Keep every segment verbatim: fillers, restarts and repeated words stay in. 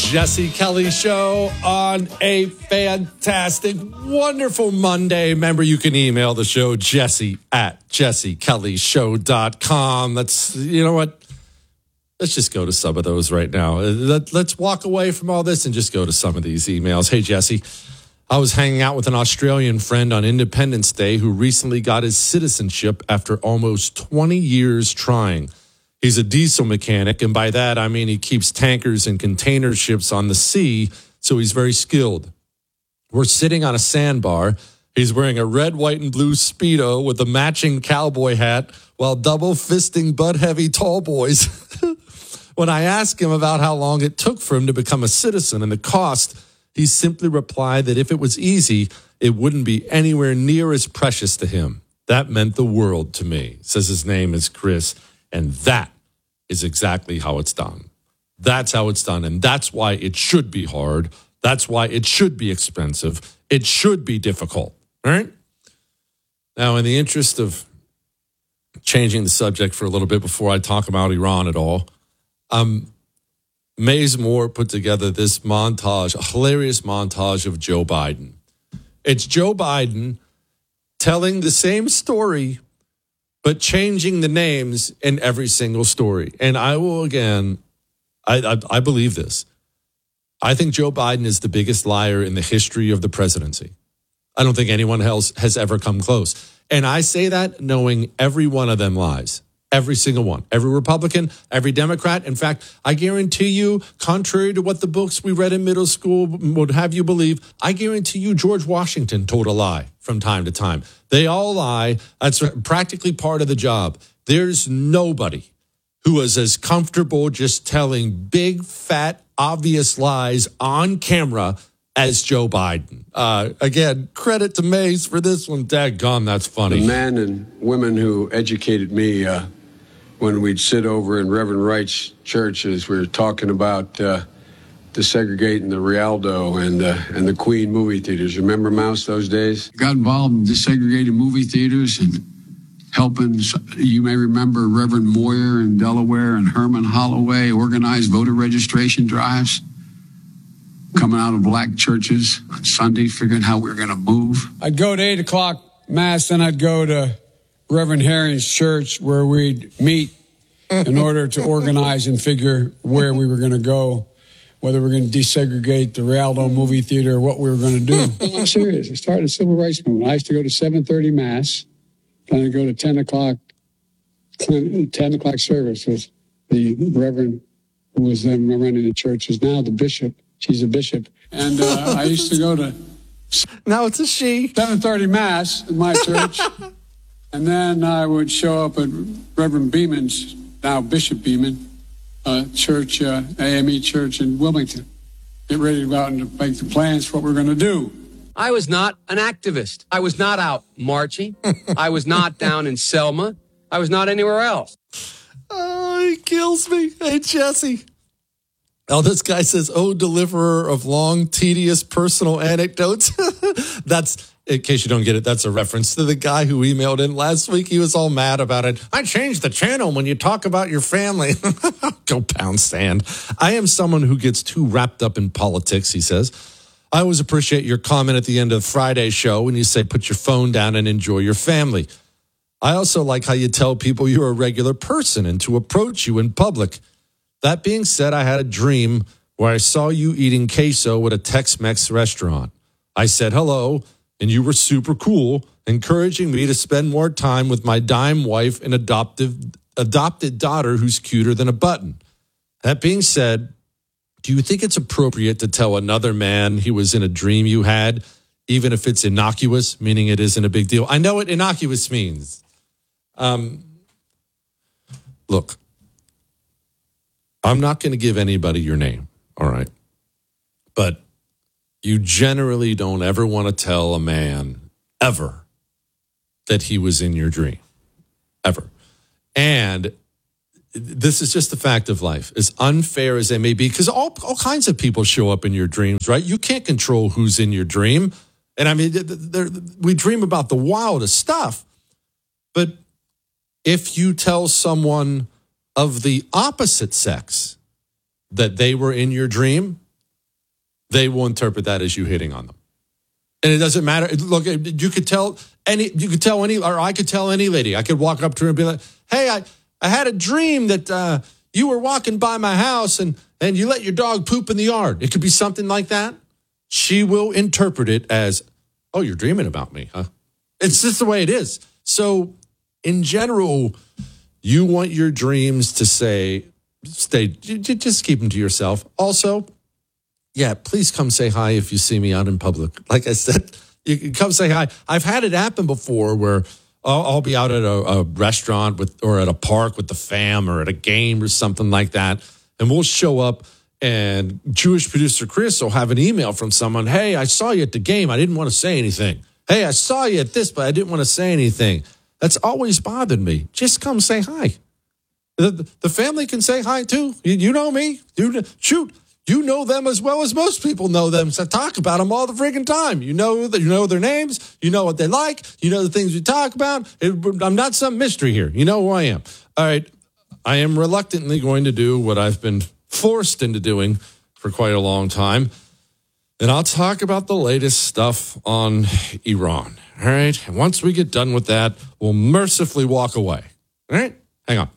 Jesse Kelly Show on a fantastic, wonderful Monday. Remember, you can email the show, Jesse at jesse kelly show dot com. Let's, you know what? Let's just go to some of those right now. Let, let's walk away from all this and just go to some of these emails. Hey, Jesse, I was hanging out with an Australian friend on Independence Day who recently got his citizenship after almost twenty years trying. He's a diesel mechanic, and by that I mean he keeps tankers and container ships on the sea, so he's very skilled. We're sitting on a sandbar. He's wearing a red, white, and blue Speedo with a matching cowboy hat while double fisting butt-heavy tall boys. When I asked him about how long it took for him to become a citizen and the cost, he simply replied that if it was easy, it wouldn't be anywhere near as precious to him. That meant the world to me. Says his name is Chris. And that is exactly how it's done. That's how it's done. And that's why it should be hard. That's why it should be expensive. It should be difficult. All right? Now, in the interest of changing the subject for a little bit before I talk about Iran at all, um, Maze Moore put together this montage, a hilarious montage of Joe Biden. It's Joe Biden telling the same story, but changing the names in every single story. And I will, again, I, I, I believe this. I think Joe Biden is the biggest liar in the history of the presidency. I don't think anyone else has ever come close. And I say that knowing every one of them lies. Every single one. Every Republican, every Democrat. In fact, I guarantee you, contrary to what the books we read in middle school would have you believe, I guarantee you George Washington told a lie from time to time. They all lie. That's practically part of the job. There's nobody who is as comfortable just telling big, fat, obvious lies on camera as Joe Biden. Uh, again, credit to Mace for this one. Daggone, that's funny. The men and women who educated me uh, when we'd sit over in Reverend Wright's church as we were talking about uh, desegregating the Rialto and, uh, and the Queen movie theaters. Remember, Mouse, those days? Got involved in desegregating movie theaters and helping, you may remember Reverend Moyer in Delaware and Herman Holloway organized voter registration drives. Coming out of black churches on Sunday, figuring how we were going to move. I'd go to eight o'clock Mass, then I'd go to Reverend Herring's church where we'd meet in order to organize and figure where we were going to go, whether we were going to desegregate the Rialto movie theater or what we were going to do. I'm serious. It started the Civil Rights Movement. I used to go to seven thirty Mass, then I'd go to ten o'clock, ten o'clock service with the Reverend who was then running the church, is now the bishop. She's a bishop. And uh, I used to go to... Now it's a she. seven thirty Mass in my church. And then I would show up at Reverend Beeman's, now Bishop Beeman, uh, church, uh, A M E church in Wilmington. Get ready to go out and make the plans for what we're going to do. I was not an activist. I was not out marching. I was not down in Selma. I was not anywhere else. Oh, he kills me. Hey, Jesse. Oh, this guy says, oh, deliverer of long, tedious personal anecdotes. That's, in case you don't get it, that's a reference to the guy who emailed in last week. He was all mad about it. I changed the channel when you talk about your family. Go pound sand. I am someone who gets too wrapped up in politics, he says. I always appreciate your comment at the end of Friday's show when you say put your phone down and enjoy your family. I also like how you tell people you're a regular person and to approach you in public. That being said, I had a dream where I saw you eating queso at a Tex-Mex restaurant. I said hello, and you were super cool, encouraging me to spend more time with my dime wife and adoptive, adopted daughter who's cuter than a button. That being said, do you think it's appropriate to tell another man he was in a dream you had, even if it's innocuous, meaning it isn't a big deal? I know what innocuous means. Um, look. I'm not going to give anybody your name, all right? But you generally don't ever want to tell a man, ever, that he was in your dream, ever. And this is just the fact of life, as unfair as they may be, because all, all kinds of people show up in your dreams, right? You can't control who's in your dream. And I mean, we dream about the wildest stuff. But if you tell someone of the opposite sex that they were in your dream, they will interpret that as you hitting on them. And it doesn't matter. Look, you could tell any, you could tell any, or I could tell any lady. I could walk up to her and be like, hey, I, I had a dream that uh, you were walking by my house and, and you let your dog poop in the yard. It could be something like that. She will interpret it as, oh, you're dreaming about me, huh? It's just the way it is. So in general, you want your dreams to say, stay, just keep them to yourself. Also, yeah, please come say hi if you see me out in public. Like I said, you can come say hi. I've had it happen before where I'll, I'll be out at a, a restaurant with, or at a park with the fam or at a game or something like that. And we'll show up and Jewish producer Chris will have an email from someone. Hey, I saw you at the game. I didn't want to say anything. Hey, I saw you at this, but I didn't want to say anything. That's always bothered me. Just come say hi. The, the family can say hi too. You, you know me. You, shoot. You know them as well as most people know them. So I talk about them all the friggin' time. You know that you know their names. You know what they like. You know the things we talk about. It, I'm not some mystery here. You know who I am. All right. I am reluctantly going to do what I've been forced into doing for quite a long time. And I'll talk about the latest stuff on Iran. All right. And once we get done with that, we'll mercifully walk away. All right. Hang on.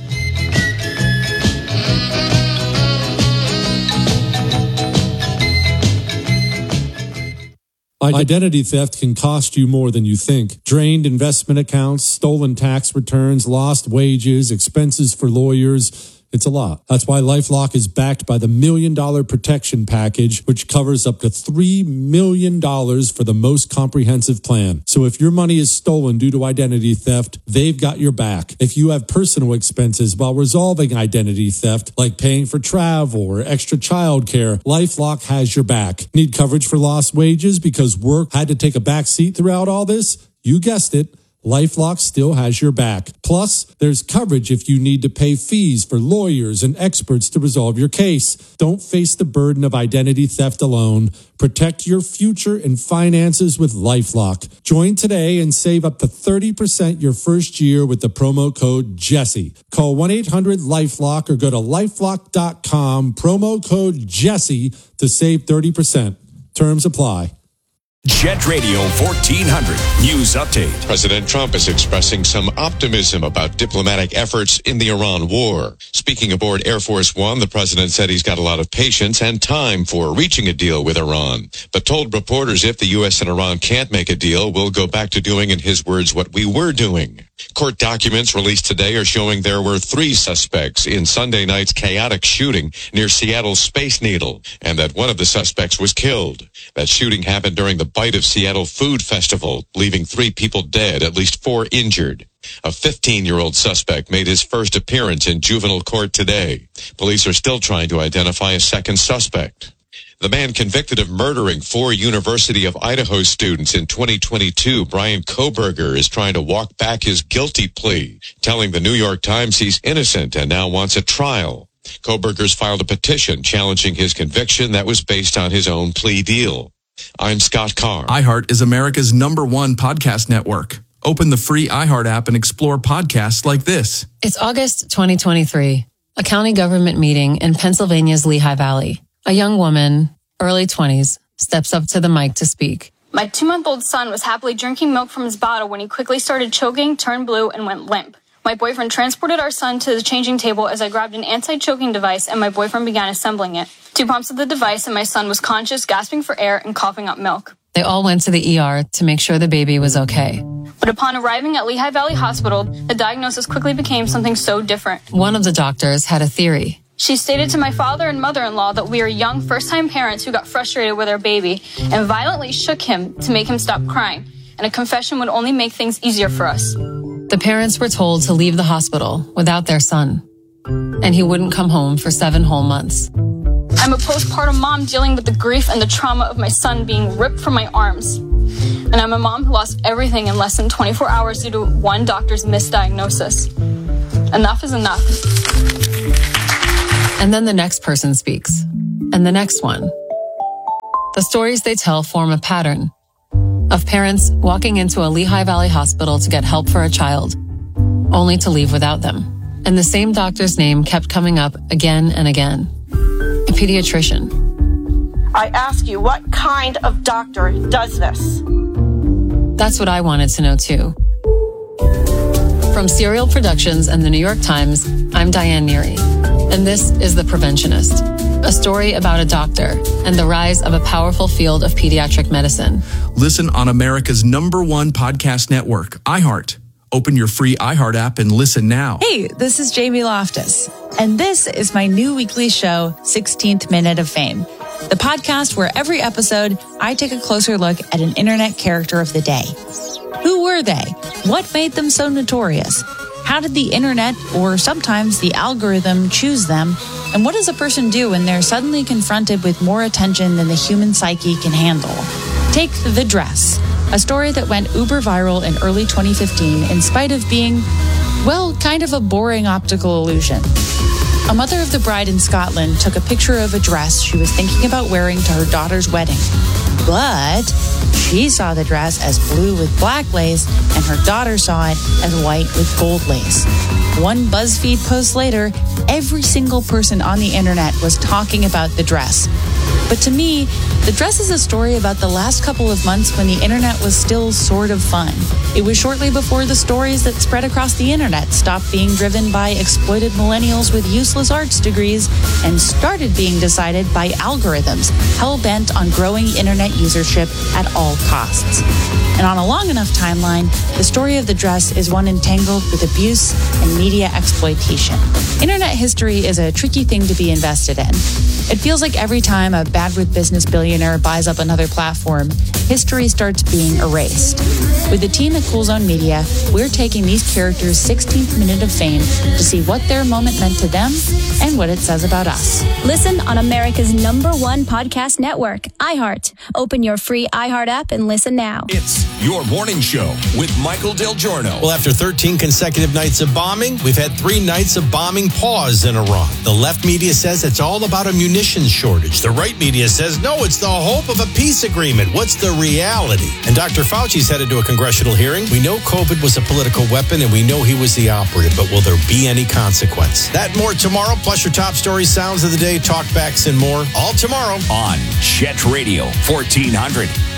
Identity theft can cost you more than you think. Drained investment accounts, stolen tax returns, lost wages, expenses for lawyers. It's a lot. That's why LifeLock is backed by the Million Dollar Protection Package, which covers up to three million dollars for the most comprehensive plan. So if your money is stolen due to identity theft, they've got your back. If you have personal expenses while resolving identity theft, like paying for travel or extra child care, LifeLock has your back. Need coverage for lost wages because work had to take a back seat throughout all this? You guessed it. LifeLock still has your back. Plus, there's coverage if you need to pay fees for lawyers and experts to resolve your case. Don't face the burden of identity theft alone. Protect your future and finances with LifeLock. Join today and save up to thirty percent your first year with the promo code Jesse. Call one eight hundred LifeLock or go to lifelock dot com, promo code Jesse to save thirty percent. Terms apply. Jet Radio fourteen hundred News Update. President Trump is expressing some optimism about diplomatic efforts in the Iran war. Speaking aboard Air Force One, the president said he's got a lot of patience and time for reaching a deal with Iran, but told reporters if the U S and Iran can't make a deal, we'll go back to doing, in his words, what we were doing. Court documents released today are showing there were three suspects in Sunday night's chaotic shooting near Seattle's Space Needle, and that one of the suspects was killed. That shooting happened during the Bite of Seattle Food Festival, leaving three people dead, at least four injured. A fifteen-year-old suspect made his first appearance in juvenile court today. Police are still trying to identify a second suspect. The man convicted of murdering four University of Idaho students in twenty twenty-two, Brian Kohberger, is trying to walk back his guilty plea, telling the New York Times he's innocent and now wants a trial. Kohberger's filed a petition challenging his conviction that was based on his own plea deal. I'm Scott Carr. iHeart is America's number one podcast network. Open the free iHeart app and explore podcasts like this. It's August twenty twenty-three, a county government meeting in Pennsylvania's Lehigh Valley. A young woman, early twenties, steps up to the mic to speak. My two-month-old son was happily drinking milk from his bottle when he quickly started choking, turned blue, and went limp. My boyfriend transported our son to the changing table as I grabbed an anti-choking device and my boyfriend began assembling it. Two pumps of the device and my son was conscious, gasping for air, and coughing up milk. They all went to the E R to make sure the baby was okay. But upon arriving at Lehigh Valley Hospital, the diagnosis quickly became something so different. One of the doctors had a theory. She stated to my father and mother-in-law that we are young first-time parents who got frustrated with our baby and violently shook him to make him stop crying, and a confession would only make things easier for us. The parents were told to leave the hospital without their son, and he wouldn't come home for seven whole months. I'm a postpartum mom dealing with the grief and the trauma of my son being ripped from my arms. And I'm a mom who lost everything in less than twenty-four hours due to one doctor's misdiagnosis. Enough is enough. And then the next person speaks, and the next one. The stories they tell form a pattern of parents walking into a Lehigh Valley hospital to get help for a child, only to leave without them. And the same doctor's name kept coming up again and again. A pediatrician. I ask you, what kind of doctor does this? That's what I wanted to know too. From Serial Productions and the New York Times, I'm Diane Neary, and this is The Preventionist, a story about a doctor and the rise of a powerful field of pediatric medicine. Listen on America's number one podcast network, iHeart. Open your free iHeart app and listen now. Hey, this is Jamie Loftus, and this is my new weekly show, sixteenth Minute of Fame, the podcast where every episode I take a closer look at an internet character of the day. Who were they? What made them so notorious? How did the internet, or sometimes the algorithm, choose them? And what does a person do when they're suddenly confronted with more attention than the human psyche can handle? Take The Dress, a story that went uber viral in early twenty fifteen in spite of being, well, kind of a boring optical illusion. A mother of the bride in Scotland took a picture of a dress she was thinking about wearing to her daughter's wedding. But she saw the dress as blue with black lace, and her daughter saw it as white with gold lace. One BuzzFeed post later, every single person on the internet was talking about the dress. But to me, The Dress is a story about the last couple of months when the internet was still sort of fun. It was shortly before the stories that spread across the internet stopped being driven by exploited millennials with useless arts degrees and started being decided by algorithms hell-bent on growing internet usership at all costs. And on a long enough timeline, the story of The Dress is one entangled with abuse and media exploitation. Internet history is a tricky thing to be invested in. It feels like every time a bad with business billionaire buys up another platform, history starts being erased. With the team at Cool Zone Media, we're taking these characters' sixteenth minute of fame to see what their moment meant to them and what it says about us. Listen on America's number one podcast network, iHeart. Open your free iHeart app and listen now. It's Your Morning Show with Michael Del Giorno. Well, after thirteen consecutive nights of bombing, we've had three nights of bombing pause in Iran. The left media says it's all about a munitions shortage. The right media says, no, it's the hope of a peace agreement. What's the reality? And Doctor Fauci's headed to a congressional hearing. We know COVID was a political weapon, and we know he was the operative, but will there be any consequence? That and more tomorrow, plus your top stories, sounds of the day, talkbacks, and more. All tomorrow on Chet Radio fourteen hundred.